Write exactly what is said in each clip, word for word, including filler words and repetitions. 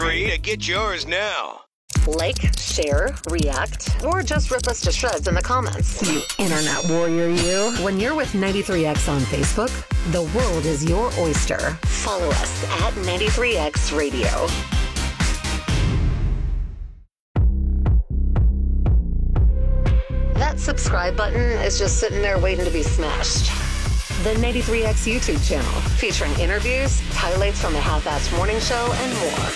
free to get yours now. Like, share, react, or just rip us to shreds in the comments. You internet warrior, you. When you're with ninety-three X on Facebook, the world is your oyster. Follow us at ninety-three X Radio. That subscribe button is just sitting there waiting to be smashed. The ninety-three X YouTube channel, featuring interviews, highlights from the Half-Assed Morning Show, and more.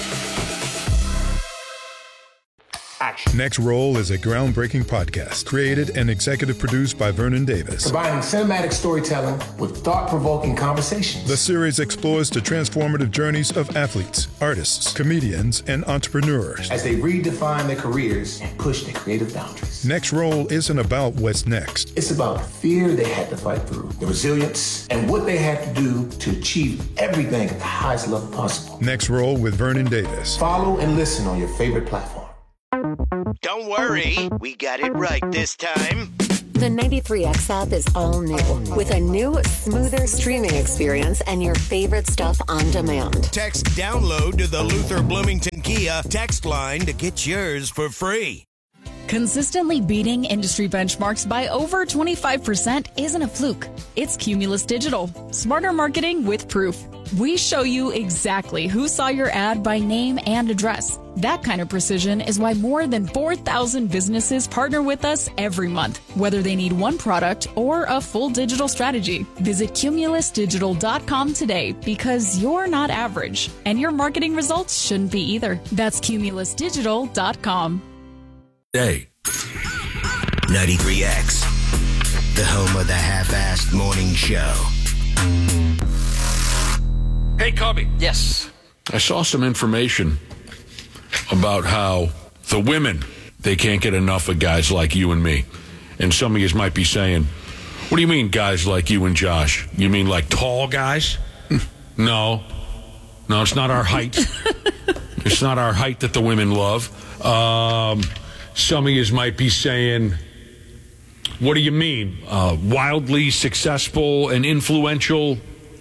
Action. Next Roll is a groundbreaking podcast created and executive produced by Vernon Davis. Combining cinematic storytelling with thought-provoking conversations. The series explores the transformative journeys of athletes, artists, comedians, and entrepreneurs as they redefine their careers and push their creative boundaries. Next Roll isn't about what's next. It's about the fear they had to fight through, the resilience, and what they had to do to achieve everything at the highest level possible. Next Roll with Vernon Davis. Follow and listen on your favorite platform. Don't worry, we got it right this time. The ninety-three X app is all new, with a new, smoother streaming experience and your favorite stuff on demand. Text download to the Luther Bloomington Kia text line to get yours for free. Consistently beating industry benchmarks by over twenty-five percent isn't a fluke. It's Cumulus Digital. Smarter marketing with proof. We show you exactly who saw your ad by name and address. That kind of precision is why more than four thousand businesses partner with us every month, whether they need one product or a full digital strategy. Visit cumulus digital dot com today, because you're not average, and your marketing results shouldn't be either. That's cumulus digital dot com. Hey, ninety-three X, the home of the Half-Assed Morning Show. Hey, Cubby. Yes. I saw some information about how the women, they can't get enough of guys like you and me. And some of you might be saying, what do you mean guys like you and Josh? You mean like tall guys? No. No, it's not our height. It's not our height that the women love. Um, some of you might be saying, what do you mean? Uh, wildly successful and influential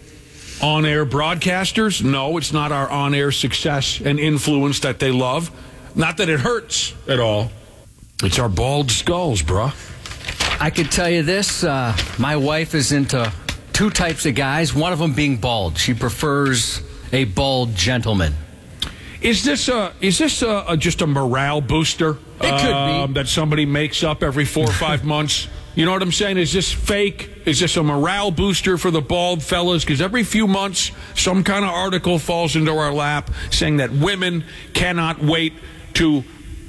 on-air broadcasters? No, it's not our on-air success and influence that they love. Not that it hurts at all. It's our bald skulls, bruh. I could tell you this. Uh, my wife is into two types of guys, one of them being bald. She prefers a bald gentleman. Is this a, is this a, a, just a morale booster? It could um, be. That somebody makes up every four or five months? You know what I'm saying? Is this fake? Is this a morale booster for the bald fellas? Because every few months, some kind of article falls into our lap saying that women cannot wait to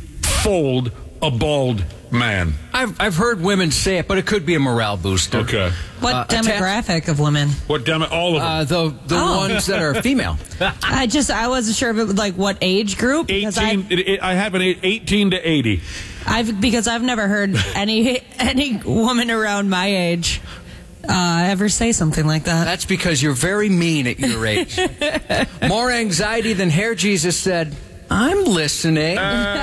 fold a bald man. I've I've heard women say it, but it could be a morale booster. Okay. What Uh, demographic of women? What demo? All of them. Uh, the the Oh. ones that are female. I just I wasn't sure if it was like what age group because eighteen. I It, it, I have an eight, eighteen to eighty. I've because I've never heard any any woman around my age uh, ever say something like that. That's because you're very mean at your age. More anxiety than Hair Jesus said. I'm listening.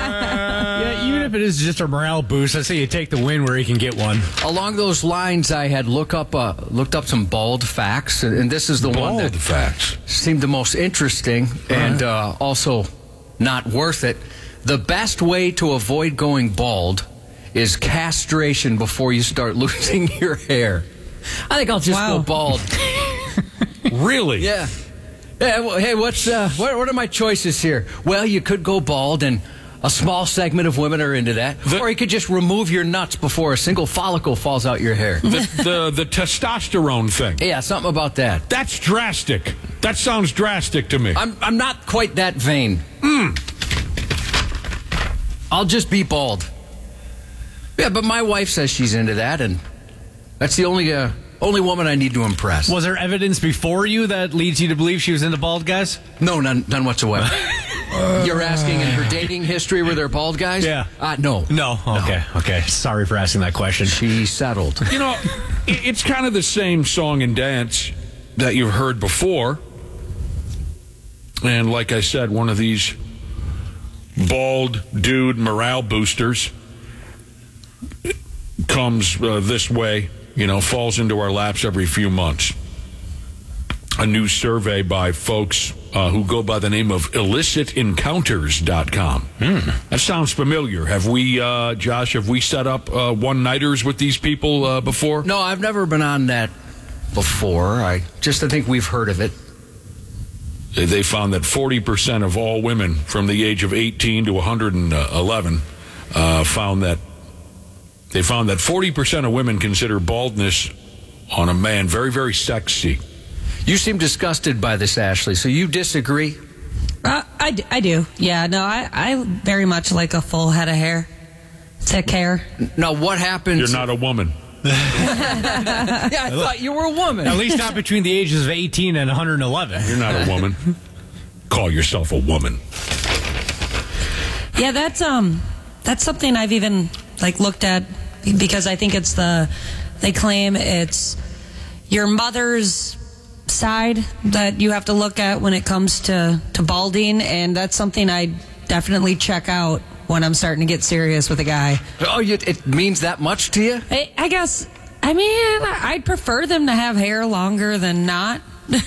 Yeah, even if it is just a morale boost, I say you take the win where you can get one. Along those lines, I had look up uh, looked up some bald facts, and, and this is the one Bald that facts. seemed the most interesting and uh, also not worth it. The best way to avoid going bald is castration before you start losing your hair. I think I'll just Wow. go bald. Really? Yeah. Yeah, well, hey, what's uh, what, what are my choices here? Well, you could go bald, and a small segment of women are into that. The- or you could just remove your nuts before a single follicle falls out your hair. The, the the testosterone thing. Yeah, something about that. That's drastic. That sounds drastic to me. I'm I'm not quite that vain. Mm. I'll just be bald. Yeah, but my wife says she's into that, and that's the only uh, only woman I need to impress. Was there evidence before you that leads you to believe she was into bald guys? No, none, none whatsoever. You're asking in her dating history were there bald guys? Yeah. Uh, no. No. Okay. Okay. Sorry for asking that question. She settled. You know, it, it's kind of the same song and dance that you've heard before. And like I said, one of these bald dude morale boosters comes uh, this way, you know, falls into our laps every few months. a new survey by folks uh, who go by the name of illicit encounters dot com. Hmm. That sounds familiar. Have we, uh, Josh, have we set up uh, one-nighters with these people uh, before? No, I've never been on that before. I just I think we've heard of it. They found that forty percent of all women from the age of eighteen to one hundred eleven uh, found that they found that forty percent of women consider baldness on a man very, very sexy. You seem disgusted by this, Ashley, so you disagree? Uh, I, d- I do. Yeah, no, I, I very much like a full head of hair. Thick hair. Now, what happens... You're not a woman. Yeah, I thought you were a woman. At least not between the ages of eighteen and one hundred eleven. You're not a woman. Call yourself a woman. Yeah, that's um, that's something I've even like looked at because I think it's the they claim it's your mother's side that you have to look at when it comes to to balding, and that's something I definitely check out when I'm starting to get serious with a guy. Oh, you, it means that much to you? I, I guess. I mean, I'd prefer them to have hair longer than not.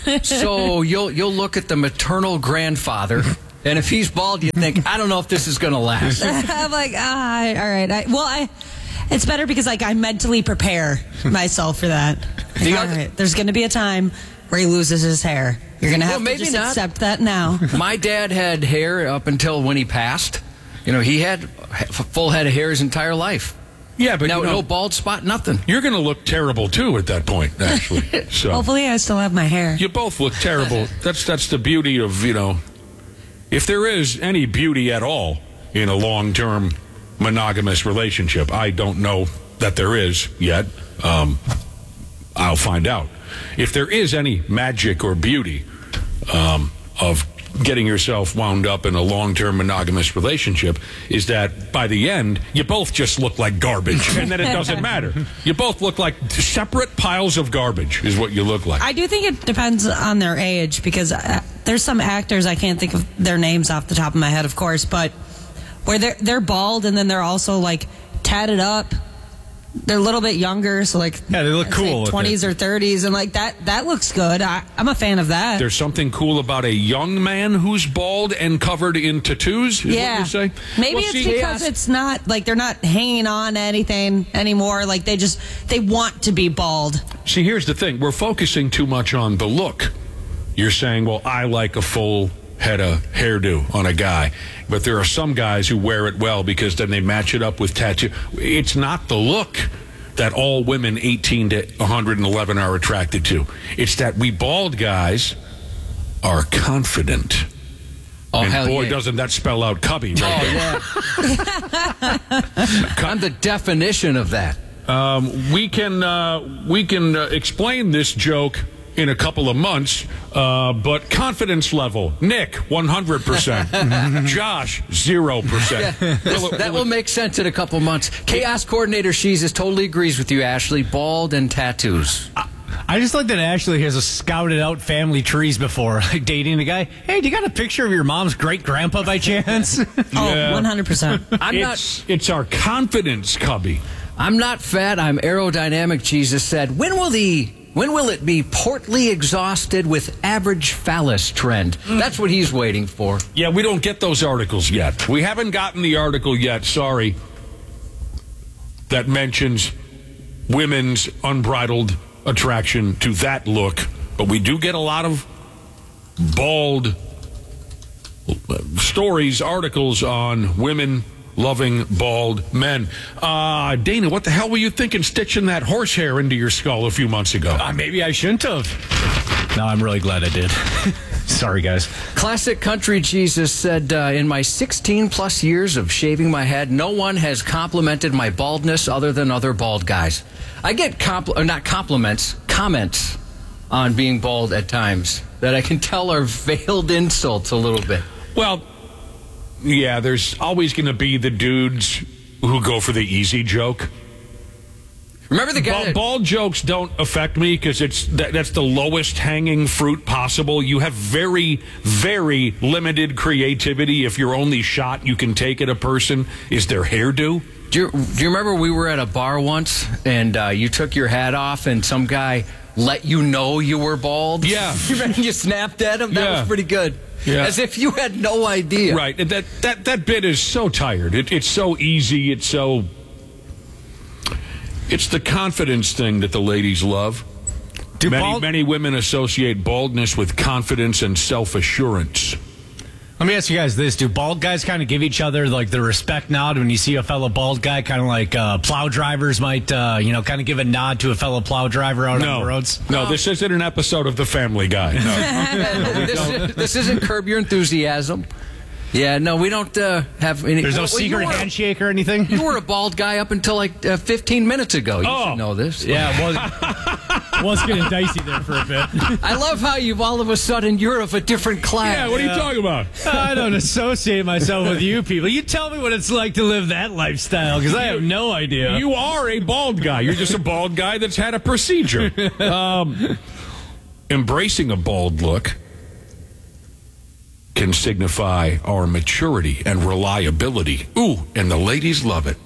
So you'll you'll look at the maternal grandfather, and if he's bald, you think, I don't know if this is going to last. I'm like, ah, all right. I, well, I. It's better because like I mentally prepare myself for that. The all other- right, there's going to be a time where he loses his hair. You're going to have Well, to maybe just not. accept that now. My dad had hair up until when he passed. You know, he had a full head of hair his entire life. Yeah, but no, you know, no bald spot, nothing. You're going to look terrible too at that point, actually. So Hopefully, I still have my hair. you both look terrible. That's that's the beauty of, you know, if there is any beauty at all in a long-term monogamous relationship. I don't know that there is yet. Um, I'll find out. If there is any magic or beauty um, of getting yourself wound up in a long-term monogamous relationship, is that by the end, you both just look like garbage, and then it doesn't matter. You both look like separate piles of garbage is what you look like. I do think it depends on their age because uh, there's some actors, I can't think of their names off the top of my head, of course, but where they're, they're bald and then they're also like tatted up. They're a little bit younger, so like yeah, they look I'd cool. say with twenties it. or thirties, and like that that looks good. I, I'm a fan of that. There's something cool about a young man who's bald and covered in tattoos, is yeah, what you say? maybe Well, it's see, because it's not like they're not hanging on to anything anymore. Like they just they want to be bald. See, here's the thing. We're focusing too much on the look. You're saying, well, I like a full head of hairdo on a guy. But there are some guys who wear it well because then they match it up with tattoo. It's not the look that all women eighteen to one hundred eleven are attracted to. It's that we bald guys are confident. Oh, and hell boy, yeah. doesn't that spell out cubby right Oh, yeah. I'm the definition of that. Um, we can uh, we can uh, explain this joke in a couple of months, uh, but confidence level, Nick, one hundred percent. Josh, zero percent. That will make sense in a couple months. Chaos Coordinator Sheezes totally agrees with you, Ashley. Bald and tattoos. I just like that Ashley has a scouted out family trees before, like dating a guy. Hey, do you got a picture of your mom's great grandpa by chance? Oh, Yeah. one hundred percent. I'm it's, not. it's our confidence cubby. I'm not fat. I'm aerodynamic. Jesus said. When will the when will it be portly exhausted with average phallus trend? That's what he's waiting for. Yeah, we don't get those articles yet. We haven't gotten the article yet, sorry, that mentions women's unbridled attraction to that look. But we do get a lot of bald stories, articles on women loving bald men. Uh, Dana, what the hell were you thinking stitching that horsehair into your skull a few months ago? Uh, maybe I shouldn't have. No, I'm really glad I did. Sorry, guys. Classic Country Jesus said, uh, in my sixteen plus years of shaving my head, no one has complimented my baldness other than other bald guys. I get compl- or not compliments, comments on being bald at times that I can tell are veiled insults a little bit. Well, yeah, there's always going to be the dudes who go for the easy joke. Remember the guy Bald, that- bald jokes don't affect me because it's that, that's the lowest hanging fruit possible. You have very, very limited creativity if your only shot you can take at a person is their hairdo. Do you, do you remember we were at a bar once and uh, you took your hat off and some guy let you know you were bald. Yeah. You snapped at him? That Yeah. was pretty good. Yeah. As if you had no idea. Right. And that, that, that bit is so tired. It, it's so easy. It's so... It's the confidence thing that the ladies love. Do many, bald- many women associate baldness with confidence and self-assurance. Let me ask you guys this. Do bald guys kind of give each other like the respect nod when you see a fellow bald guy, kind of like uh, plow drivers might, uh, you know, kind of give a nod to a fellow plow driver out no. on the roads? No, this isn't an episode of The Family Guy. No. this, is, this isn't Curb Your Enthusiasm. Yeah, no, we don't uh, have any... There's no well, secret were, handshake or anything? You were a bald guy up until like uh, fifteen minutes ago. You oh. should know this. Yeah, it was, was getting dicey there for a bit. I love how you've all of a sudden, you're of a different class. Yeah, what are you talking about? I don't associate myself with you people. You tell me what it's like to live that lifestyle, because I have no idea. You are a bald guy. You're just a bald guy that's had a procedure. Um, embracing a bald look can signify our maturity and reliability. Ooh, and the ladies love it.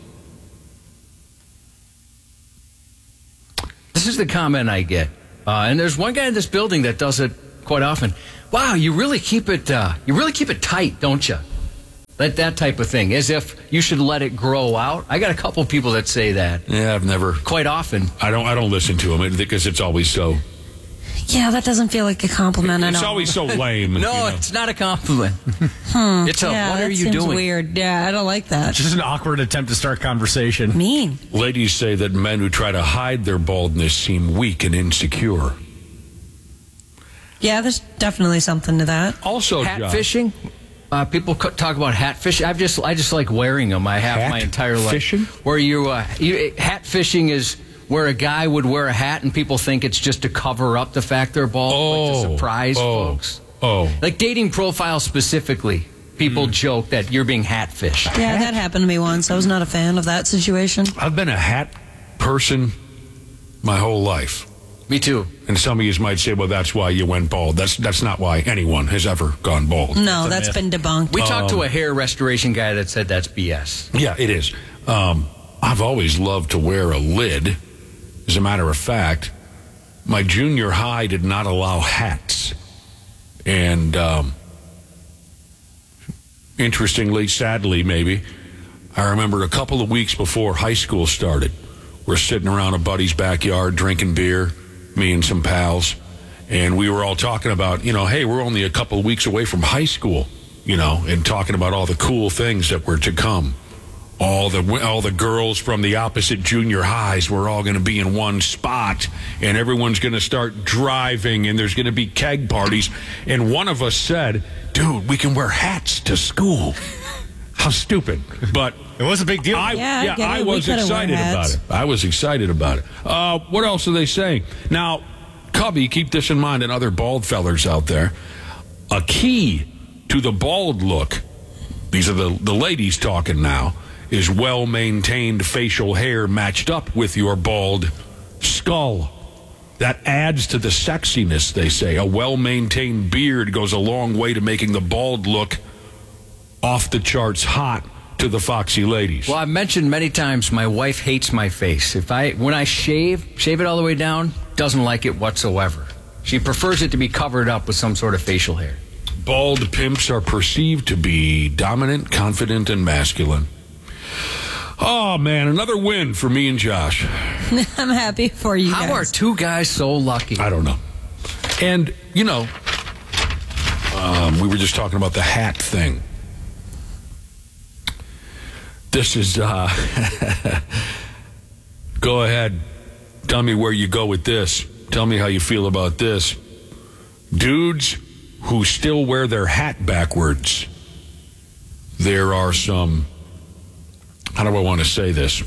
This is the comment I get. Uh, and there's one guy in this building that does it quite often. Wow, you really keep it uh, you really keep it tight, don't you? That, that type of thing, as if you should let it grow out. I got a couple people that say that. Yeah, I've never... Quite often. I don't I don't listen to them because it's always so... Yeah, that doesn't feel like a compliment at all. It's always so lame. No, you know? it's not a compliment. Hmm. It's a, yeah, what that are you seems doing? Weird. Yeah, I don't like that. Just an awkward attempt to start conversation. Mean. Ladies say that men who try to hide their baldness seem weak and insecure. Yeah, there's definitely something to that. Also, hat John, fishing. Uh, people co- talk about hat fishing. I've just I just like wearing them. I have Hat my entire life. fishing? Where you, uh, you hat fishing is where a guy would wear a hat and people think it's just to cover up the fact they're bald, like to Oh, surprise oh, folks. Oh, Like dating profiles specifically, people joke that you're being hat fished. Yeah, that happened to me once. I was not a fan of that situation. I've been a hat person my whole life. Me too. And some of you might say, well, that's why you went bald. That's that's not why anyone has ever gone bald. No, that's been debunked. We talked Um, to a hair restoration guy that said that's B S. Yeah, it is. Um, I've always loved to wear a lid. As a matter of fact, my junior high did not allow hats. And um, interestingly, sadly maybe, I remember a couple of weeks before high school started, we're sitting around a buddy's backyard drinking beer, me and some pals, and we were all talking about, you know, hey, we're only a couple of weeks away from high school, you know, and talking about all the cool things that were to come. All the all the girls from the opposite junior highs were all going to be in one spot, and everyone's going to start driving, and there's going to be keg parties. And one of us said, dude, we can wear hats to school. How stupid. But it was a big deal. I, Yeah, I yeah, get I it. We was could've excited worn about hats. it. I was excited about it. Uh, what else are they saying? Now, Cubby, keep this in mind, and other bald fellers out there. A key to the bald look, these are the, the ladies talking now, is well-maintained facial hair matched up with your bald skull. That adds to the sexiness, they say. A well-maintained beard goes a long way to making the bald look off the charts hot to the foxy ladies. Well, I've mentioned many times my wife hates my face. If I when I shave, shave it all the way down, doesn't like it whatsoever. She prefers it to be covered up with some sort of facial hair. Bald pimps are perceived to be dominant, confident, and masculine. Oh, man, another win for me and Josh. I'm happy for you How guys. are two guys so lucky? I don't know. And, you know, um, we were just talking about the hat thing. This is, uh, go ahead. Tell me where you go with this. Tell me how you feel about this. Dudes who still wear their hat backwards. There are some, how do I want to say this?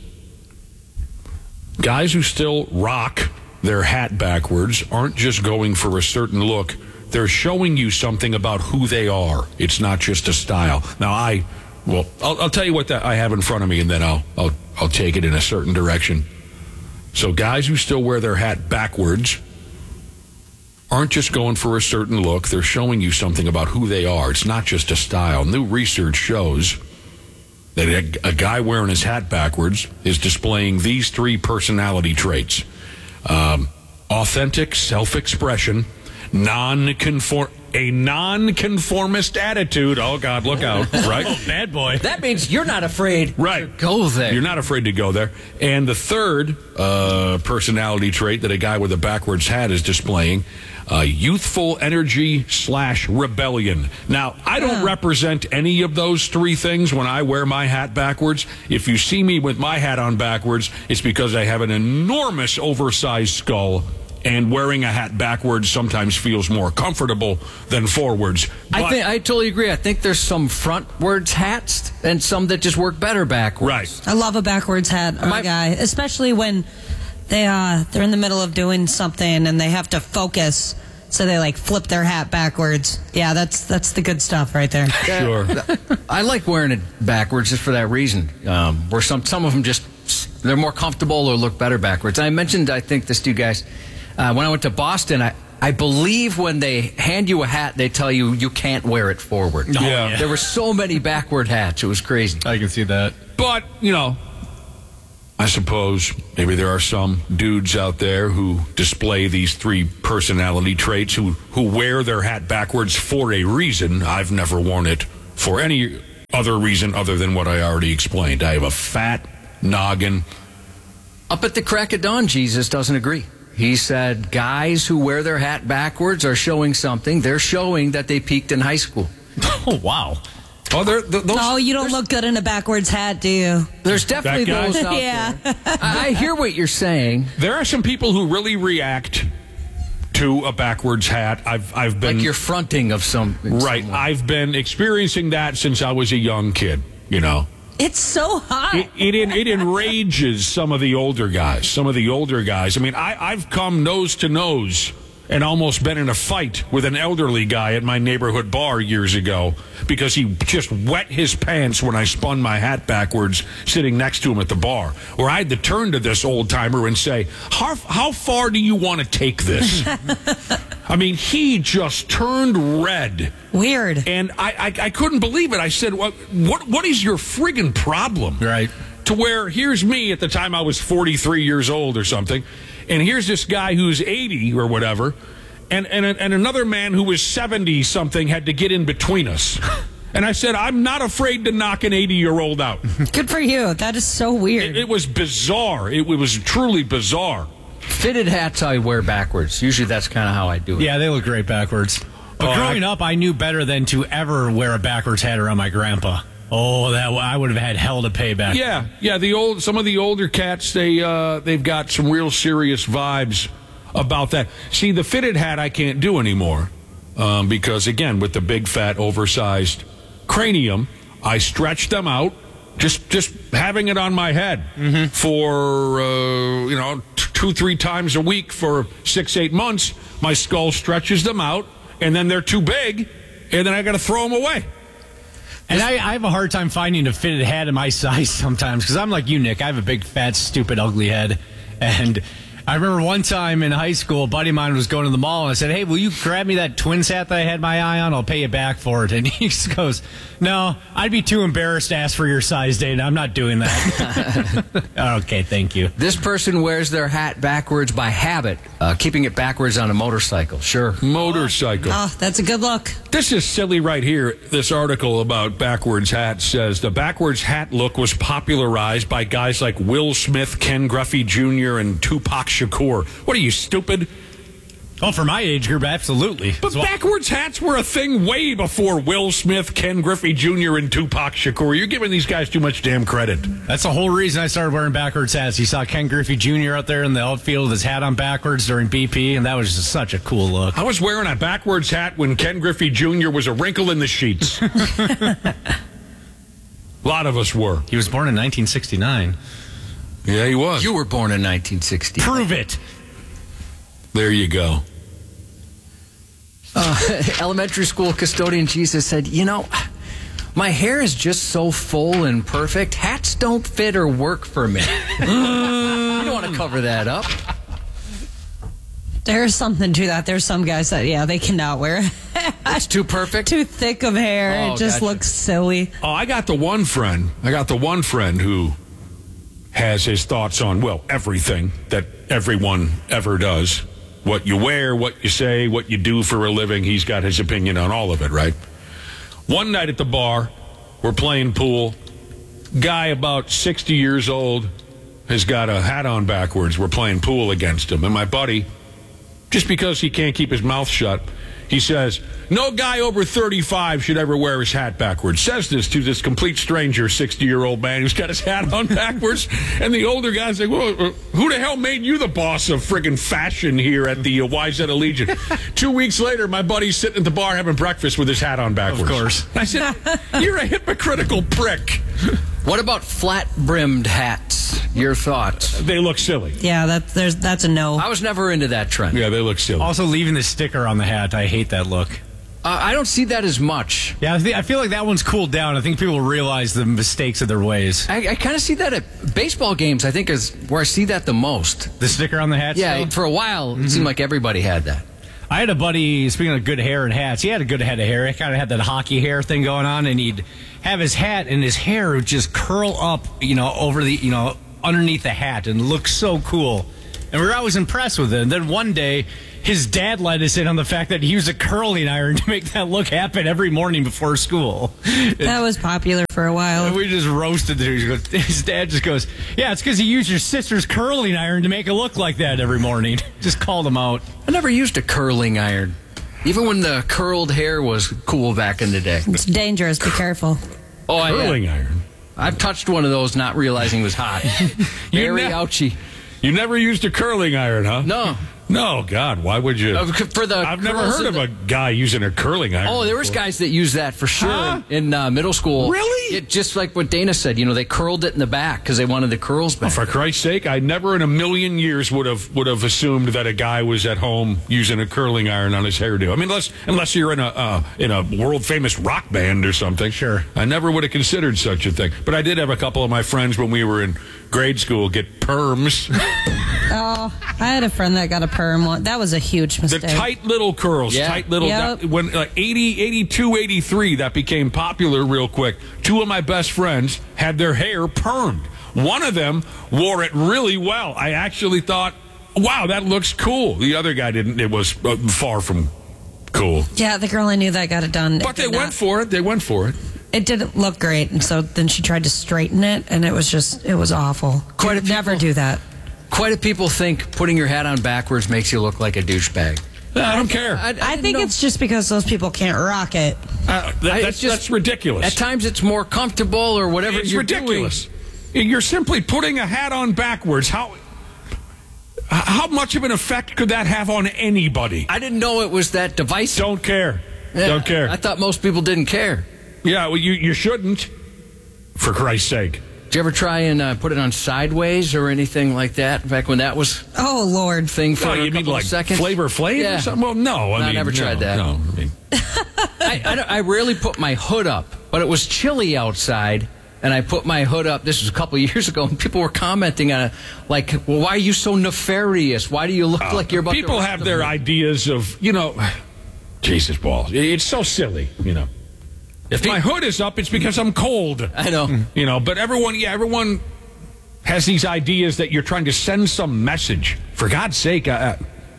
Guys who still rock their hat backwards aren't just going for a certain look. They're showing you something about who they are. It's not just a style. Now, I, well, I'll, I'll tell you what that I have in front of me, and then I'll, I'll, I'll take it in a certain direction. So guys who still wear their hat backwards aren't just going for a certain look. They're showing you something about who they are. It's not just a style. New research shows that a, a guy wearing his hat backwards is displaying these three personality traits. Um, authentic self-expression, non-conform, a non-conformist attitude. Oh, God, look out, right? Oh, bad boy. That means you're not afraid right. to go there. You're not afraid to go there. And the third uh, personality trait that a guy with a backwards hat is displaying, uh, youthful energy slash rebellion. Now, I don't Yeah. represent any of those three things when I wear my hat backwards. If you see me with my hat on backwards, it's because I have an enormous oversized skull. And wearing a hat backwards sometimes feels more comfortable than forwards. I But- think I totally agree. I think there's some frontwards hats and some that just work better backwards. Right. I love a backwards hat on My- a guy, especially when they uh they're in the middle of doing something and they have to focus, so they like flip their hat backwards. Yeah, that's that's the good stuff right there. Sure. I like wearing it backwards just for that reason. Um, where some some of them just they're more comfortable or look better backwards. I mentioned I think this to you guys uh, when I went to Boston. I. I believe when they hand you a hat, they tell you you can't wear it forward. Oh, Yeah. yeah. There were so many backward hats. It was crazy. I can see that. But, you know, I suppose maybe there are some dudes out there who display these three personality traits who, who wear their hat backwards for a reason. I've never worn it for any other reason other than what I already explained. I have a fat noggin. Up at the crack of dawn, Jesus doesn't agree. He said guys who wear their hat backwards are showing something. They're showing that they peaked in high school. Oh, wow. Oh, there, th- those, No, you don't look good in a backwards hat, do you? There's definitely That guy? those out Yeah. there. I I hear what you're saying. there are some people who really react to a backwards hat. I've I've been Like you're fronting of some. right. someone. I've been experiencing that since I was a young kid. You know. It's so hot. It, it it enrages some of the older guys. Some of the older guys. I mean, I, I've come nose to nose and almost been in a fight with an elderly guy at my neighborhood bar years ago because he just wet his pants when I spun my hat backwards sitting next to him at the bar. Where I had to turn to this old timer and say, how, how far do you want to take this? I mean, he just turned red. Weird. And I, I, I couldn't believe it. I said, what, what, what is your friggin' problem? Right. To where here's me at the time I was forty-three years old or something, and here's this guy who's eighty or whatever, and, and, and another man who was seventy-something had to get in between us. And I said, I'm not afraid to knock an eighty-year-old out. Good for you. That is so weird. It, it was bizarre. It, it was truly bizarre. Fitted hats I wear backwards. Usually that's kind of how I do it. Yeah, they look great backwards. But Oh, growing I- up, I knew better than to ever wear a backwards hat around my grandpa. Oh, that I would have had hell to pay back. Yeah, yeah. The old, some of the older cats, they uh, they've got some real serious vibes about that. See, the fitted hat I can't do anymore um, because, again, with the big, fat, oversized cranium, I stretch them out. Just just having it on my head mm-hmm. for uh, you know t- two three times a week for six eight months, my skull stretches them out, and then they're too big, and then I got to throw them away. And I, I have a hard time finding a fitted hat in my size sometimes because I'm like you, Nick. I have a big, fat, stupid, ugly head. And I remember one time in high school, a buddy of mine was going to the mall, and I said, hey, will you grab me that Twins hat that I had my eye on? I'll pay you back for it. And he just goes, no, I'd be too embarrassed to ask for your size, Dave. I'm not doing that. Okay, thank you. This person wears their hat backwards by habit, uh, keeping it backwards on a motorcycle. Sure. Motorcycle. Oh, that's a good look. This is silly right here. This article about backwards hats says the backwards hat look was popularized by guys like Will Smith, Ken Griffey Junior, and Tupac Shakur. What are you, stupid? Oh, for my age group, absolutely. But That's why- backwards hats were a thing way before Will Smith, Ken Griffey Junior, and Tupac Shakur. You're giving these guys too much damn credit. That's the whole reason I started wearing backwards hats. You saw Ken Griffey Junior out there in the outfield with his hat on backwards during B P, and that was just such a cool look. I was wearing a backwards hat when Ken Griffey Junior was a wrinkle in the sheets. A lot of us were. He was born in nineteen sixty-nine. Yeah, he was. You were born in nineteen sixty. Prove it. There you go. Uh, elementary school custodian Jesus said, you know, my hair is just so full and perfect. Hats don't fit or work for me. You don't want to cover that up. There's something to that. There's some guys that, yeah, they cannot wear it. It's too perfect. Too thick of hair. Oh, it just gotcha. looks silly. Oh, I got the one friend. I got the one friend who has his thoughts on, well, everything that everyone ever does. what you wear, what you say, what you do for a living. He's got his opinion on all of it, right? One night at the bar, we're playing pool. Guy about sixty years old has got a hat on backwards. We're playing pool against him. And my buddy, just because he can't keep his mouth shut, he says, no guy over thirty-five should ever wear his hat backwards. Says this to this complete stranger, sixty-year-old man who's got his hat on backwards. And the older guy's like, well, who the hell made you the boss of friggin' fashion here at the uh, Y Z Allegiant? Two weeks later, my buddy's sitting at the bar having breakfast with his hat on backwards. Of course. I said, you're a hypocritical prick. What about flat-brimmed hats? Your thoughts? They look silly. Yeah, that, there's, that's a no. I was never into that trend. Yeah, they look silly. Also, leaving the sticker on the hat, I hate that look. Uh, I don't see that as much. Yeah, I, th- I feel like that one's cooled down. I think people realize the mistakes of their ways. I, I kind of see that at baseball games, I think, is where I see that the most. The sticker on the hat? Yeah, still? for a while, Mm-hmm. it seemed like everybody had that. I had a buddy, speaking of good hair and hats, he had a good head of hair. He kind of had that hockey hair thing going on, and he'd have his hat, and his hair would just curl up, you know, over the, you know, underneath the hat, and look so cool. And we were always impressed with it. And then one day, his dad let us in on the fact that he used a curling iron to make that look happen every morning before school. That was popular for a while. And we just roasted it. His dad just goes, yeah, it's because you used your sister's curling iron to make it look like that every morning. Just called him out. I never used a curling iron, even when the curled hair was cool back in the day. It's dangerous. Be careful. Oh, I Curling iron. I've touched one of those not realizing it was hot. Very ne- ouchy. You never used a curling iron, huh? No. No, God, why would you? Uh, for the I've never curls heard of the- a guy using a curling iron. Oh, there was before. guys that used that for sure Huh? in uh, middle school. Really? It, just like what Dana said, you know, they curled it in the back because they wanted the curls back. Oh, for Christ's sake, I never in a million years would have would have assumed that a guy was at home using a curling iron on his hairdo. I mean, unless unless you're in a uh, in a world famous rock band or something. Sure. I never would have considered such a thing. But I did have a couple of my friends when we were in grade school get perms. Oh, I had a friend that got a perm one. That was a huge The mistake. tight little curls, Yeah. tight little. Yep. That, when like eighty, eighty-two, eighty-three, that became popular real quick. Two of my best friends had their hair permed. One of them wore it really well. I actually thought, wow, that looks cool. The other guy didn't. It was uh, far from cool. Yeah, the girl I knew that got it done. But It they did went not- for it. They went for it. It didn't look great, and so then she tried to straighten it, and it was just, it was awful. Quite a You'd never people- do that. Quite a people think putting your hat on backwards makes you look like a douchebag. I don't care. I, I think it's just because those people can't rock it. Uh, that- I- that's, it's just- that's ridiculous. At times it's more comfortable or whatever It's you're ridiculous. doing. You're simply putting a hat on backwards. How how much of an effect could that have on anybody? I didn't know it was that divisive. Don't care. Yeah, Don't care. I thought most people didn't care. Yeah, well, you, you shouldn't. For Christ's sake. Did you ever try and uh, put it on sideways or anything like that? Back when that was Oh, Lord. thing for No, a you mean couple like of seconds. Flavor Flav Yeah. or something? Well, no. I No, I mean, never no, tried that. No, I mean, I, I, don't- I rarely put my hood up, but it was chilly outside, and I put my hood up. This was a couple of years ago, and people were commenting on it, like, well, why are you so nefarious? Why do you look like you're about to people rock have the their boat?" ideas of, you know, Jesus balls. It's so silly, you know. If my hood is up, it's because I'm cold. I know. You know, but everyone, yeah, everyone has these ideas that you're trying to send some message. For God's sake, I,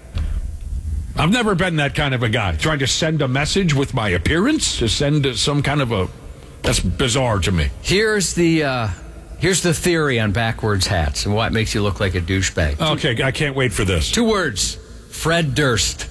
I've never been that kind of a guy. Trying to send a message with my appearance, to send some kind of a, that's bizarre to me. Here's the uh, here's the theory on backwards hats and why it makes you look like a douchebag. Okay, I can't wait for this. Two words: Fred Durst.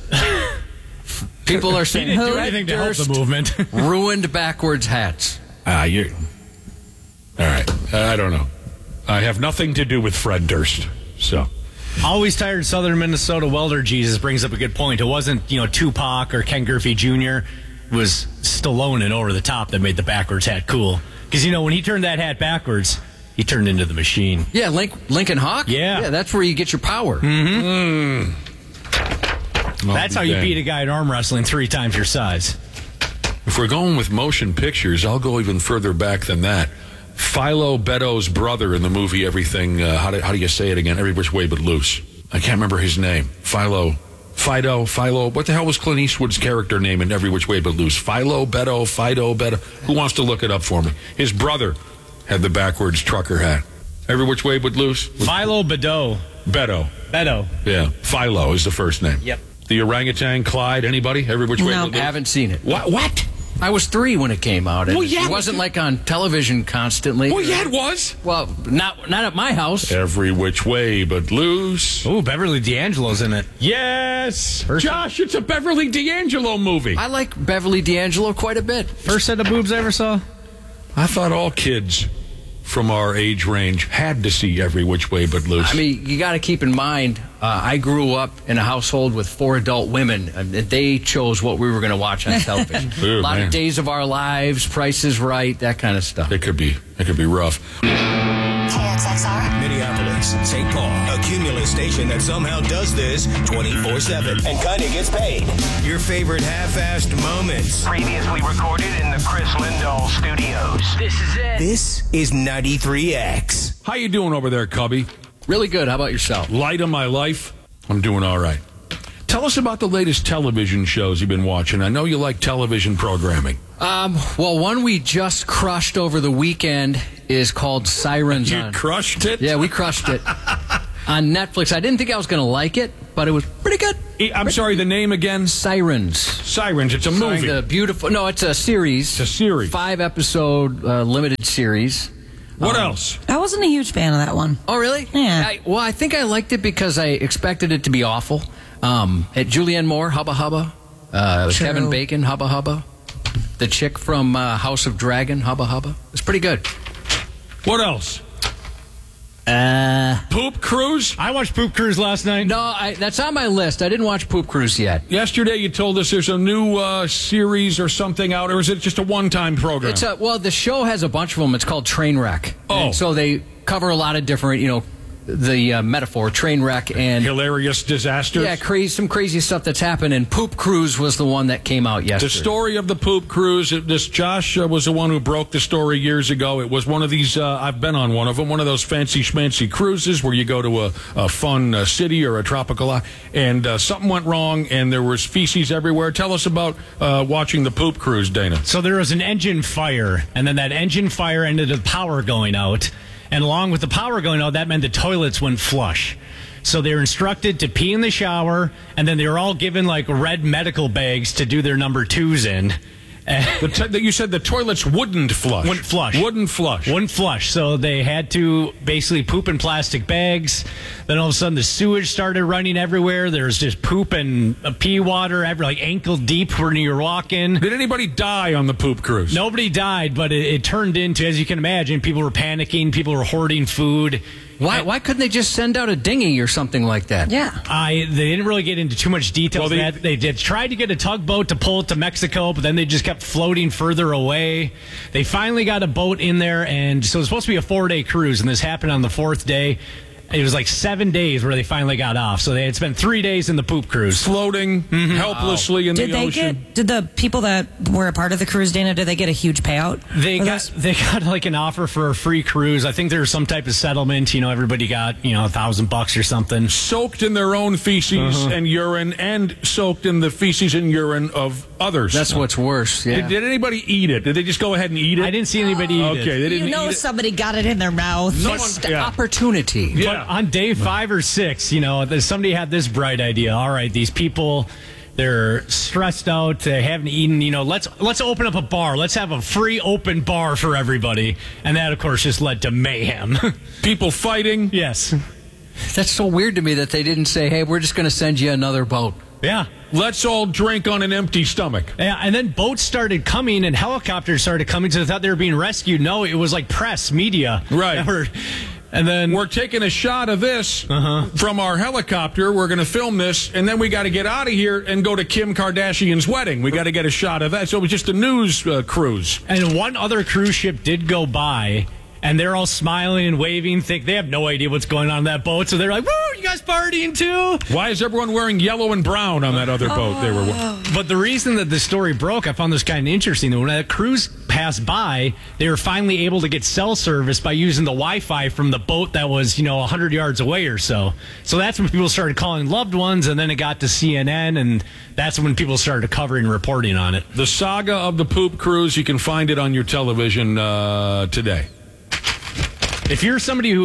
People are saying He didn't do Fred anything to help Durst the movement. ruined backwards hats. Ah, you. All right, I don't know. I have nothing to do with Fred Durst, so. Always tired Southern Minnesota welder Jesus brings up a good point. It wasn't, you know, Tupac or Ken Griffey Junior It was Stallone and Over the Top that made the backwards hat cool. Because, you know, when he turned that hat backwards, he turned into the machine. Yeah, Link, Lincoln Hawk. Yeah. yeah, that's where you get your power. Mm. That's how you beat a guy in arm wrestling three times your size. If we're going with motion pictures, I'll go even further back than that. Philo Beddoes' brother in the movie Everything, uh, how, do, how do you say it again? Every Which Way But Loose. I can't remember his name. Philo, Fido, Philo. What the hell was Clint Eastwood's character name in Every Which Way But Loose? Philo, Beddo, Fido, Beddo. Who wants to look it up for me? His brother had the backwards trucker hat. Every Which Way But Loose? Philo Beddoe. Beto. Beto. Yeah. Philo is the first name. Yep. The orangutan, Clyde, anybody? Every which way? No. But I haven't seen it. What? What? I was three when it came out. And Well, yeah, it wasn't like on television constantly. Well, yeah, it was. Well, not not at my house. Every which way but loose. Ooh, Beverly D'Angelo's in it. Yes. First Josh, it's a Beverly D'Angelo movie. I like Beverly D'Angelo quite a bit. First set of boobs I ever saw. I thought all kids from our age range had to see Every Which Way But Loose. I mean, you got to keep in mind, uh, I grew up in a household with four adult women, and they chose what we were going to watch on television. Ooh, a lot man. of Days of Our Lives, Price is Right, that kind of stuff. It could be, it could be rough. K X X R. Minneapolis, Saint Paul, a Cumulus station that somehow does this twenty-four seven and kind of gets paid. Your favorite half-assed moments. Previously recorded in the Chris Lindahl studios. This is it. This is ninety-three X. How you doing over there, Cubby? Really good. How about yourself? Light of my life? I'm doing all right. Tell us about the latest television shows you've been watching. I know you like television programming. Um, well, one we just crushed over the weekend is called Sirens. You on, crushed it? Yeah, we crushed it on Netflix. I didn't think I was going to like it, but it was pretty good. I'm sorry, the name again? Sirens. Sirens. It's a movie. The beautiful. No, it's a series. It's a series. Five episode uh, limited series. What um, else? I wasn't a huge fan of that one. Oh, really? Yeah. I, well, I think I liked it because I expected it to be awful. Um, at Julianne Moore, Hubba Hubba. Uh, True. Kevin Bacon, Hubba Hubba. The chick from uh, House of Dragon, Hubba Hubba. It's pretty good. What else? Uh, Poop Cruise? I watched Poop Cruise last night. no, I, that's on my list. I didn't watch Poop Cruise yet. Yesterday you told us there's a new uh, series or something out, or is it just a one-time program? It's a, well, the show has a bunch of them. It's called Trainwreck. Oh. And so they cover a lot of different, you know, the uh, metaphor, train wreck and hilarious disasters. Yeah, crazy, some crazy stuff that's happened. And Poop Cruise was the one that came out yesterday. The story of the Poop Cruise. This Josh uh, was the one who broke the story years ago. It was one of these. Uh, I've been on one of them. One of those fancy schmancy cruises where you go to a, a fun uh, city or a tropical island, and uh, something went wrong, and there was feces everywhere. Tell us about uh, watching the Poop Cruise, Dana. So there was an engine fire, and then that engine fire ended up power going out. And along with the power going out, that meant the toilets went flush. So they were instructed to pee in the shower, and then they were all given like red medical bags to do their number twos in. The t- you said the toilets wouldn't flush. Wouldn't flush. Wouldn't flush. Wouldn't flush. So they had to basically poop in plastic bags. Then all of a sudden the sewage started running everywhere. There's just poop and uh, pee water, every, like ankle deep when you were walking. Did anybody die on the Poop Cruise? Nobody died, but it, it turned into, as you can imagine, people were panicking. People were hoarding food. Why, why couldn't they just send out a dinghy or something like that? Yeah. I they didn't really get into too much detail. Well, they- they, they did tried to get a tugboat to pull it to Mexico, but then they just kept floating further away. They finally got a boat in there, and so it was supposed to be a four-day cruise, and this happened on the fourth day. It was like seven days where they finally got off. So they had spent three days in the Poop Cruise. Floating helplessly in Did the they ocean. get? Did the people that were a part of the cruise, Dana? Did they get a huge payout? They for got this? they got like an offer for a free cruise. I think there was some type of settlement. You know, everybody got you know a thousand bucks or something. Soaked in their own feces and urine, and soaked in the feces and urine of others. That's what's worse. Yeah. Did, did anybody eat it? Did they just go ahead and eat it? I didn't see anybody eat Okay, it. they didn't You know, eat it. somebody got it in their mouth. No Missed one- yeah. opportunity. Yeah. But on day five or six, you know, there's- somebody had this bright idea. All right, these people, they're stressed out. They haven't eaten. You know, let's let's open up a bar. Let's have a free open bar for everybody. And that, of course, just led to mayhem. People fighting. Yes. That's so weird to me that they didn't say, hey, we're just going to send you another boat. Yeah. Let's all drink on an empty stomach. Yeah, and then boats started coming and helicopters started coming, so they thought they were being rescued. No, it was like press, media. Right. That were- And then We're taking a shot of this Uh-huh. from our helicopter. We're going to film this, and then we got to get out of here and go to Kim Kardashian's wedding. We got to get a shot of that. So it was just a news uh, cruise. And one other cruise ship did go by, and they're all smiling and waving. Think they have no idea what's going on in that boat, so they're like, "Woo, you guys partying too?" Why is everyone wearing yellow and brown on that other boat they were? But the reason that the story broke, I found this kind of interesting. That when that cruise passed by, they were finally able to get cell service by using the Wi-Fi from the boat that was, you know, one hundred yards away or so. So that's when people started calling loved ones, and then it got to C N N, and that's when people started covering and reporting on it. The saga of the Poop Cruise, you can find it on your television uh, today. If you're somebody who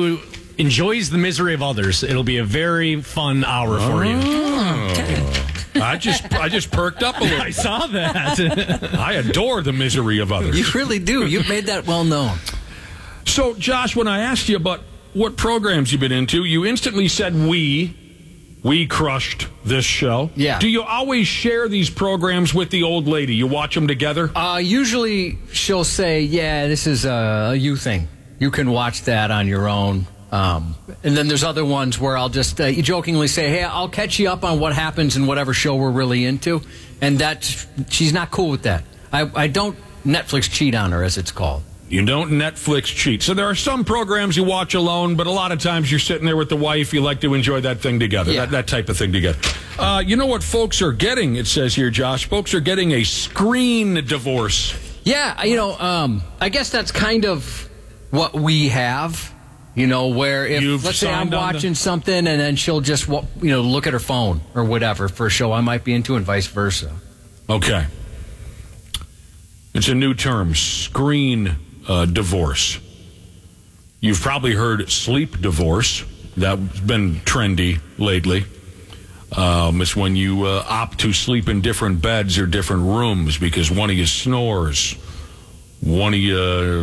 enjoys the misery of others. It'll be a very fun hour oh, for you. Okay. I just I just perked up a little. I saw that. I adore the misery of others. You really do. You've made that well known. So, Josh, when I asked you about what programs you've been into, you instantly said we. We crushed this show. Yeah. Do you always share these programs with the old lady? You watch them together? Uh, usually she'll say, yeah, this is a you thing. You can watch that on your own. Um, and then there's other ones where I'll just uh, jokingly say, hey, I'll catch you up on what happens in whatever show we're really into. And that she's not cool with that. I, I don't Netflix cheat on her, as it's called. You don't Netflix cheat. So there are some programs you watch alone, but a lot of times you're sitting there with the wife. You like to enjoy that thing together, yeah. that, that type of thing together. Uh, you know what folks are getting, it says here, Josh? Folks are getting a screen divorce. Yeah, you know, um, I guess that's kind of what we have, you know, where if, You've let's say I'm watching the- something and then she'll just, you know, look at her phone or whatever for a show I might be into and vice versa. Okay. It's a new term, screen Uh, divorce. You've probably heard sleep divorce. That's been trendy lately. Um, it's when you uh, opt to sleep in different beds or different rooms because one of you snores, one of you uh,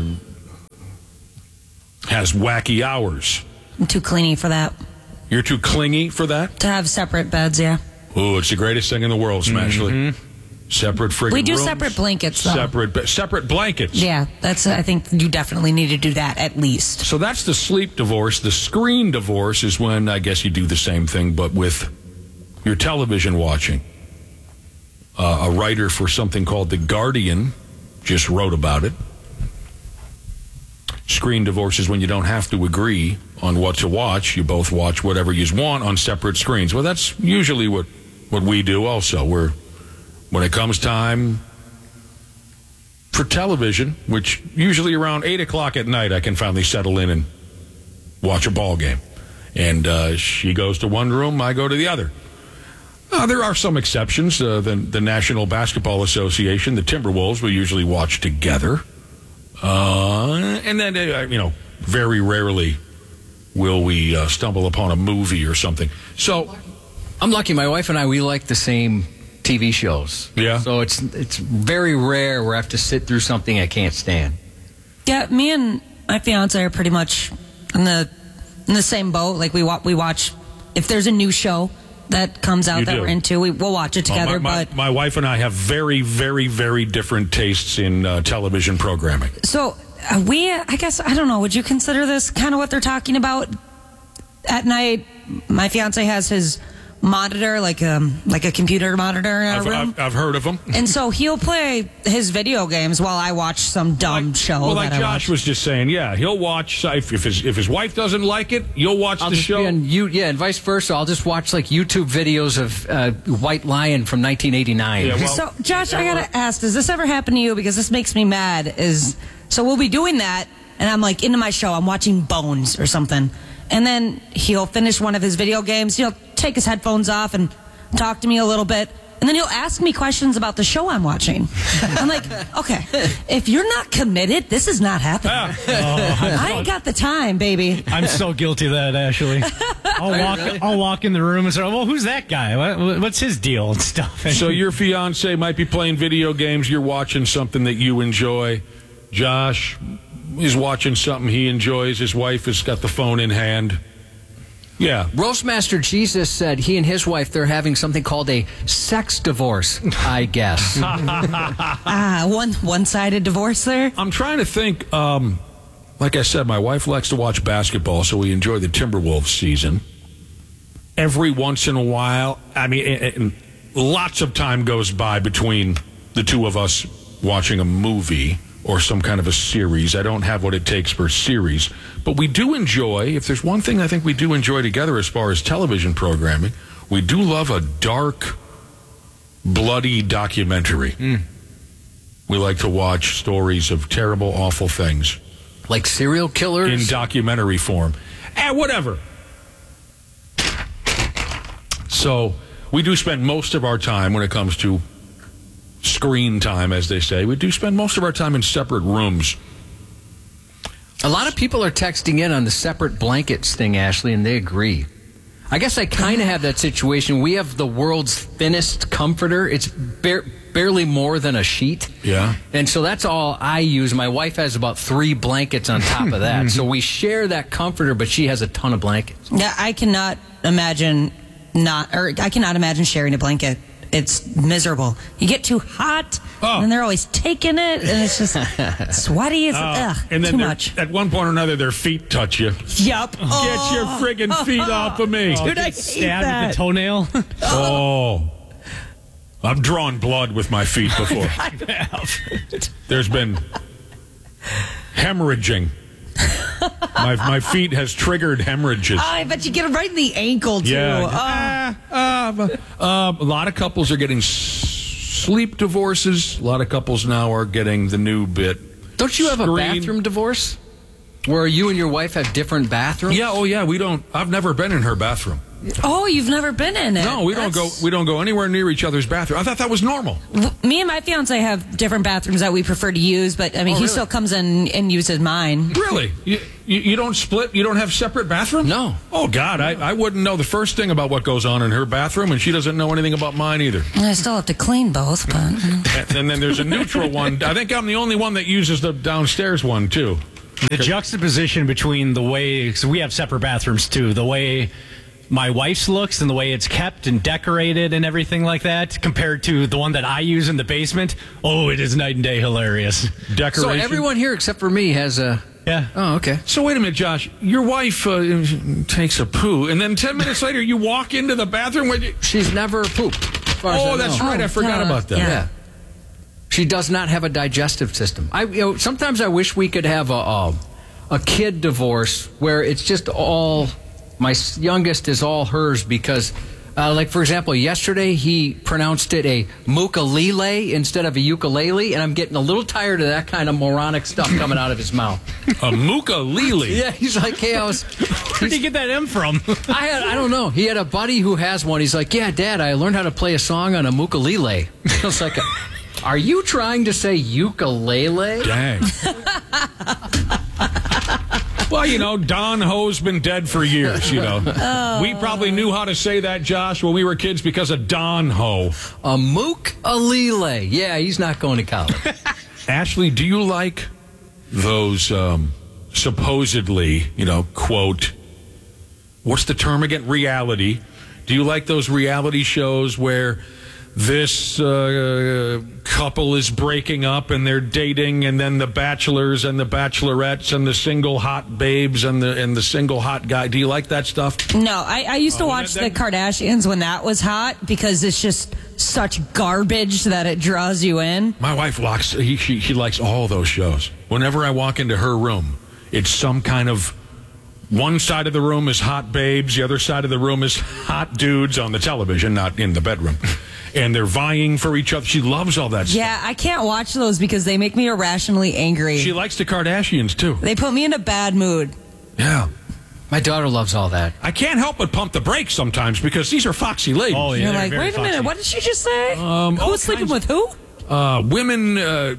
has wacky hours. I'm too clingy for that. You're too clingy for that? To have separate beds, yeah. Oh, it's the greatest thing in the world, Smashley. Mm-hmm. Separate friggin' We do rooms, separate blankets, though. Separate, separate blankets. Yeah, that's. I think you definitely need to do that at least. So that's the sleep divorce. The screen divorce is when I guess you do the same thing, but with your television watching. Uh, a writer for something called The Guardian just wrote about it. Screen divorce is when you don't have to agree on what to watch. You both watch whatever you want on separate screens. Well, that's usually what, what we do also. We're When it comes time for television, which usually around eight o'clock at night, I can finally settle in and watch a ball game. And uh, she goes to one room, I go to the other. Uh, there are some exceptions. Uh, the, the National Basketball Association, the Timberwolves, we usually watch together. Uh, and then, uh, you know, very rarely will we uh, stumble upon a movie or something. So I'm lucky. My wife and I, we like the same T V shows. Yeah. So it's it's very rare where I have to sit through something I can't stand. Yeah, me and my fiance are pretty much in the in the same boat. Like we wa- we watch if there's a new show that comes out You that do. we're into, we, we'll watch it together. Uh, my, my, but my wife and I have very, very, very different tastes in uh, television programming. so uh, we, I guess I don't know. Would you consider this kind of what they're talking about at night? My fiance has his monitor, like um like a computer monitor in our I've, room. I've, I've heard of them. And so he'll play his video games while I watch some dumb show. Well, like that I Josh watch. was just saying, yeah, he'll watch. If, if his if his wife doesn't like it, you'll watch I'll the just show. be on you, yeah, and vice versa. I'll just watch like YouTube videos of uh, White Lion from nineteen eighty-nine. Yeah, well, So, Josh, I gotta ask: does this ever happen to you? Because this makes me mad. Is so we'll be doing that, and I'm like into my show. I'm watching Bones or something, and then he'll finish one of his video games. He'll take his headphones off and talk to me a little bit, and then he'll ask me questions about the show I'm watching. I'm like, okay, if you're not committed, this is not happening. Ah. Oh, I ain't got the time, baby. I'm so guilty of that, Ashley. I'll walk. Really? I'll walk in the room and say, "Well, who's that guy? What, what's his deal and stuff?" So your fiance might be playing video games. You're watching something that you enjoy. Josh is watching something he enjoys. His wife has got the phone in hand. Yeah. Roastmaster Jesus said he and his wife, they're having something called a sex divorce, I guess. Ah, one one-sided divorce there. I'm trying to think. Um, like I said, my wife likes to watch basketball, so we enjoy the Timberwolves season. Every once in a while, I mean, it, it, lots of time goes by between the two of us watching a movie or some kind of a series. I don't have what it takes for a series. But we do enjoy, if there's one thing I think we do enjoy together as far as television programming, we do love a dark, bloody documentary. Mm. We like to watch stories of terrible, awful things. Like serial killers? In documentary form. Eh, whatever. So we do spend most of our time when it comes to screen time, as they say. We do spend most of our time in separate rooms. A lot of people are texting in on the separate blankets thing, Ashley, and they agree. I guess I kind of have that situation. We have the world's thinnest comforter. It's bare, barely more than a sheet. Yeah. And so that's all I use. My wife has about three blankets on top of that. So we share that comforter, but she has a ton of blankets. Yeah, I cannot imagine not, or I cannot imagine sharing a blanket. It's miserable. You get too hot, oh. and they're always taking it, and it's just sweaty. It's oh. ugh, and then too much. At one point or another, their feet touch you. Yep. Get oh. your friggin' feet off of me. Dude, I hate stabbed that. with a toenail. Oh. I've drawn blood with my feet before. I have. There's been hemorrhaging. my my feet has triggered hemorrhages. Oh, I bet you get it right in the ankle, too. Yeah. Oh. Uh, uh, uh, a lot of couples are getting s- sleep divorces. A lot of couples now are getting the new bit. Don't you have Screen. a bathroom divorce? Where you and your wife have different bathrooms? Yeah, oh yeah, we don't. I've never been in her bathroom. Oh, you've never been in it? No, we don't That's... go. We don't go anywhere near each other's bathroom. I thought that was normal. Me and my fiance have different bathrooms that we prefer to use, but I mean, oh, he really? still comes in and uses mine. Really? You, you, you don't split? You don't have separate bathrooms? No. Oh God, I, I wouldn't know the first thing about what goes on in her bathroom, and she doesn't know anything about mine either. I still have to clean both, but. and, and then there's a neutral one. I think I'm the only one that uses the downstairs one too. The juxtaposition between the way, because we have separate bathrooms too, the way my wife's looks and the way it's kept and decorated and everything like that, compared to the one that I use in the basement, oh, it is night and day hilarious. Decoration. So everyone here except for me has a... Yeah. Oh, okay. So wait a minute, Josh. Your wife uh, takes a poo, and then ten minutes later you walk into the bathroom where you... She's never pooped. Oh, that's right. Oh, I forgot uh, about that. Yeah. yeah. She does not have a digestive system. I, you know, sometimes I wish we could have a, a a kid divorce where it's just all, my youngest is all hers because, uh, like for example, yesterday he pronounced it a mookalele instead of a ukulele, and I'm getting a little tired of that kind of moronic stuff coming out of his mouth. A mookalele? Yeah, he's like, hey, I was. Where'd he get that M from? I had, I don't know. He had a buddy who has one. He's like, yeah, Dad, I learned how to play a song on a mookalele. I was like, are you trying to say ukulele? Dang. Well, you know, Don Ho's been dead for years, you know. Oh. We probably knew how to say that, Josh, when we were kids because of Don Ho. A mookalele. Yeah, he's not going to college. Ashley, do you like those um, supposedly, you know, quote, what's the term again? Reality. Do you like those reality shows where this uh, couple is breaking up and they're dating, and then the bachelors and the bachelorettes and the single hot babes and the and the single hot guy? Do you like that stuff? No, I, I used to oh, watch that, that, the Kardashians when that was hot because it's just such garbage that it draws you in. My wife likes he she, she likes all those shows. Whenever I walk into her room, it's some kind of, one side of the room is hot babes, the other side of the room is hot dudes on the television, not in the bedroom. And they're vying for each other. She loves all that stuff. Yeah, I can't watch those because they make me irrationally angry. She likes the Kardashians, too. They put me in a bad mood. Yeah. My daughter loves all that. I can't help but pump the brakes sometimes because these are foxy ladies. Oh, yeah. You're like, very wait a foxy. minute, what did she just say? Um, Who's sleeping with who? Uh, women, uh,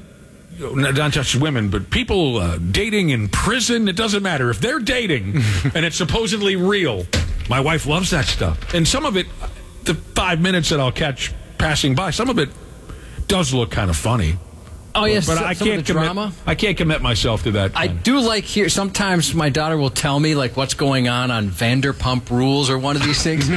not just women, but people uh, dating in prison. It doesn't matter. If they're dating and it's supposedly real, my wife loves that stuff. And some of it, the five minutes that I'll catch passing by, some of it does look kind of funny. Oh yes, but some, I some can't of the commit. Drama. I can't commit myself to that. I do like here. Sometimes my daughter will tell me like what's going on on Vanderpump Rules or one of these things.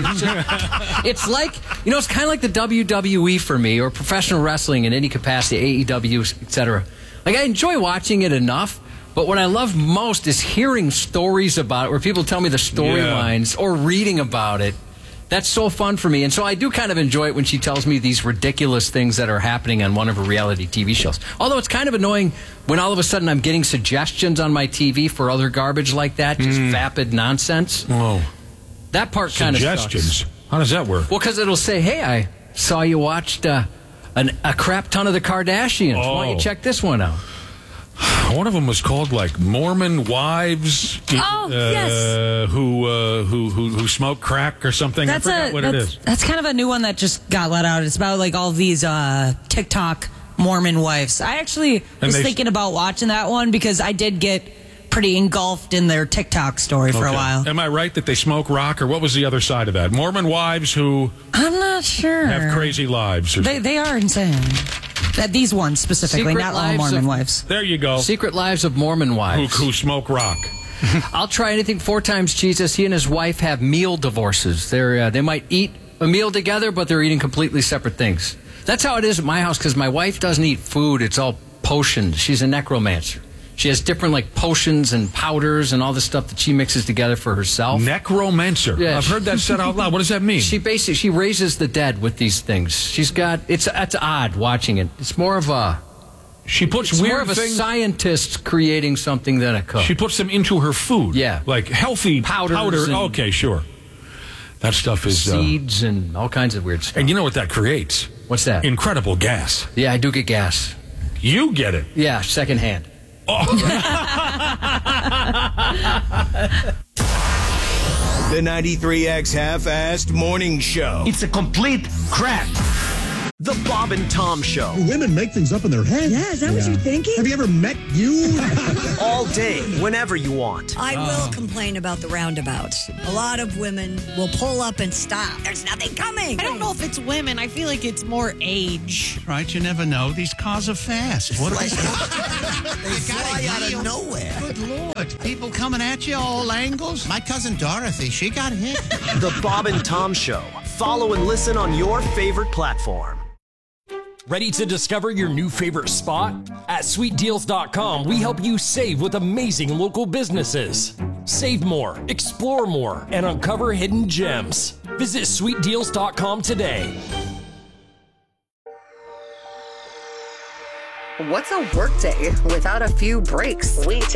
It's like, you know, it's kind of like the W W E for me, or professional wrestling in any capacity, A E W, et cetera. Like I enjoy watching it enough, but what I love most is hearing stories about it, where people tell me the storylines, yeah. or reading about it. That's so fun for me. And so I do kind of enjoy it when she tells me these ridiculous things that are happening on one of her reality T V shows. Although it's kind of annoying when all of a sudden I'm getting suggestions on my T V for other garbage like that, just mm. vapid nonsense. Oh. That part kind of sucks. Suggestions? How does that work? Well, because it'll say, hey, I saw you watched uh, an, a crap ton of the Kardashians. Oh. Why don't you check this one out? One of them was called like Mormon wives, oh, uh, yes. who, uh, who who who smoke crack or something. That's I forgot a, what that's, it is. That's kind of a new one that just got let out. It's about like all these uh, TikTok Mormon wives. I actually and was they, thinking about watching that one because I did get pretty engulfed in their TikTok story for Okay. a while. Am I right that they smoke rock, or what was the other side of that? Mormon wives who I'm not sure. have crazy lives. Or They they are insane. That these ones specifically, Secret not all lives Mormon of- wives. There you go. Secret Lives of Mormon Who, Wives. who smoke rock. I'll try anything four times Jesus. He and his wife have meal divorces. They're, uh, they might eat a meal together, but they're eating completely separate things. That's how it is at my house, because my wife doesn't eat food. It's all potions. She's a necromancer. She has different like potions and powders and all this stuff that she mixes together for herself. Necromancer. Yeah. I've heard that said out loud. What does that mean? She basically she raises the dead with these things. She's got it's it's odd watching it. It's more of a She puts it's weird more of a things. scientist creating something than a cook. She puts them into her food. Yeah. Like healthy Powders powder. and- Okay, sure. That stuff is. Uh, Seeds and all kinds of weird stuff. and you know what that creates? What's that? Incredible gas. Yeah, I do get gas. You get it. Yeah, secondhand. The ninety-three X Half-Assed Morning Show. It's a complete crap. The Bob and Tom Show. Women make things up in their head. Yeah, is that what you're thinking? Have you ever met you? All day, whenever you want. I will complain about the roundabouts. A lot of women will pull up and stop. There's nothing coming. I don't know if it's women. I feel like it's more age. Right, you never know. These cars are fast. What Like, is they fly out of nowhere. Good Lord. People coming at you all angles. My cousin Dorothy, she got hit. The Bob and Tom Show. Follow and listen on your favorite platform. Ready to discover your new favorite spot? At sweet deals dot com, we help you save with amazing local businesses. Save more, explore more, and uncover hidden gems. Visit sweet deals dot com today. What's a workday without a few breaks? We